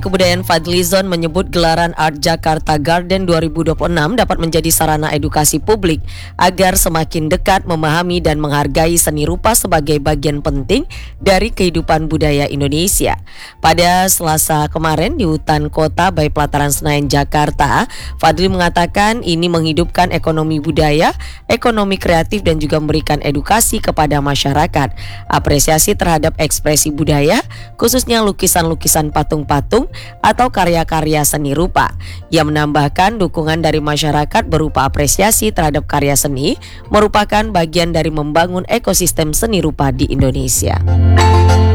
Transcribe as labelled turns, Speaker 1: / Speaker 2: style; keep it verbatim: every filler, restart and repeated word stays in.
Speaker 1: Kebudayaan Fadlizon menyebut gelaran Art Jakarta Garden dua ribu dua puluh enam dapat menjadi sarana edukasi publik agar semakin dekat memahami dan menghargai seni rupa sebagai bagian penting dari kehidupan budaya Indonesia. Pada Selasa kemarin di Hutan Kota Bayi Pelataran Senayan, Jakarta, Fadli mengatakan ini menghidupkan ekonomi budaya, ekonomi kreatif dan juga memberikan edukasi kepada masyarakat. Apresiasi terhadap ekspresi budaya, khususnya lukisan-lukisan patung-patung atau karya-karya seni rupa. Ia menambahkan dukungan dari masyarakat berupa apresiasi terhadap karya seni merupakan bagian dari membangun ekosistem seni rupa di Indonesia.